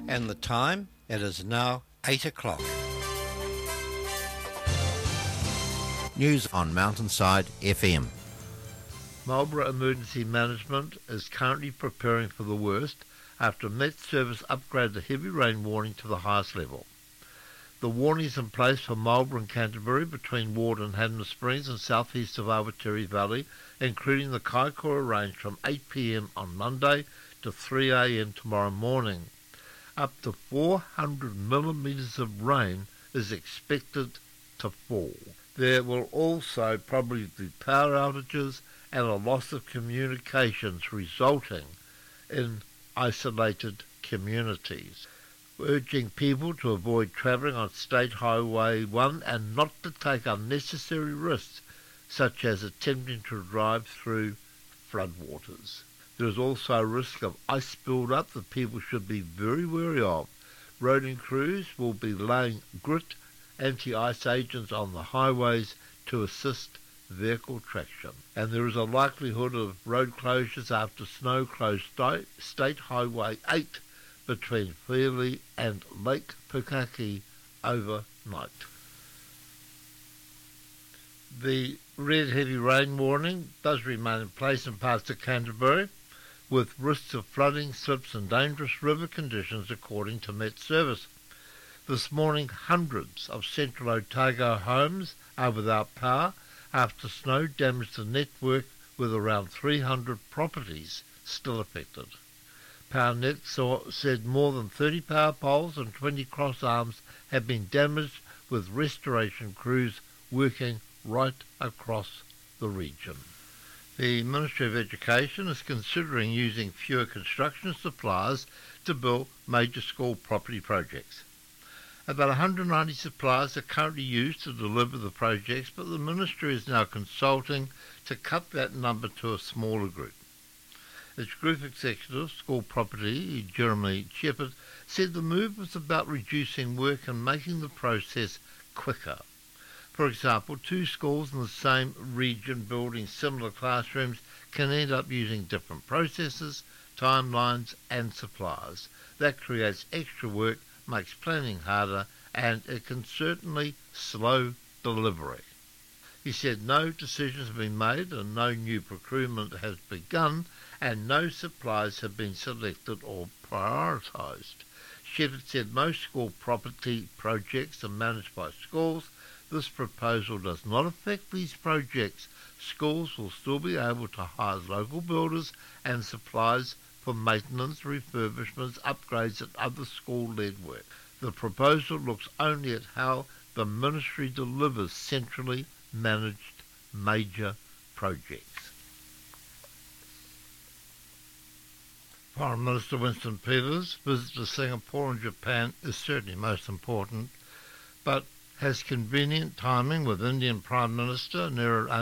And the time? It is now 8 o'clock. News on Mountainside FM. Marlborough Emergency Management is currently preparing for the worst after Met Service upgraded the heavy rain warning to the highest level. The warning is in place for Marlborough and Canterbury between Ward and Hanmer Springs and southeast of Awatere Valley, including the Kaikoura Range from 8 p.m. on Monday to 3 a.m. tomorrow morning. Up to 400 millimetres of rain is expected to fall. There will also probably be power outages and a loss of communications resulting in isolated communities. Urging people to avoid travelling on State Highway 1 and not to take unnecessary risks such as attempting to drive through floodwaters. There is also a risk of ice build-up that people should be very wary of. Roading crews will be laying grit anti-ice agents on the highways to assist vehicle traction. And there is a likelihood of road closures after snow closed State Highway 8 between Fairley and Lake Pukaki overnight. The red heavy rain warning does remain in place in parts of Canterbury, with risks of flooding, slips and dangerous river conditions according to Met Service. This morning, hundreds of central Otago homes are without power after snow damaged the network, with around 300 properties still affected. PowerNet said more than 30 power poles and 20 cross arms have been damaged, with restoration crews working right across the region. The Ministry of Education is considering using fewer construction suppliers to build major school property projects. About 190 suppliers are currently used to deliver the projects, but the Ministry is now consulting to cut that number to a smaller group. Its Group Executive, School Property, Jeremy Shepherd, said the move was about reducing work and making the process quicker. For example, two schools in the same region building similar classrooms can end up using different processes, timelines and suppliers. That creates extra work, makes planning harder, and it can certainly slow delivery. He said no decisions have been made and no new procurement has begun, and no suppliers have been selected or prioritised. Shepherd said most school property projects are managed by schools. This proposal does not affect these projects. Schools will still be able to hire local builders and suppliers for maintenance, refurbishments, upgrades and other school-led work. The proposal looks only at how the Ministry delivers centrally managed major projects. Foreign Minister Winston Peters' visit to Singapore and Japan is certainly most important, but has convenient timing with Indian Prime Minister Narendra